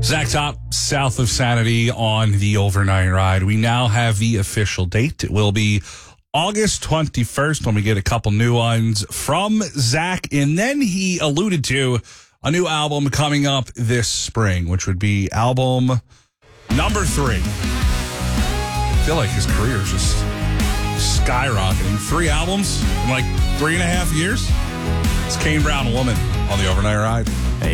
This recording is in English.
Zach Top, South of Sanity on the Overnight Ride. We now have the official date. It will be August 21st when we get a couple new ones from Zach. And then he alluded to a new album coming up this spring, which would be album number 3. I feel like his career is just skyrocketing. 3 albums in like 3.5 years. It's Kane Brown Woman on the Overnight Ride.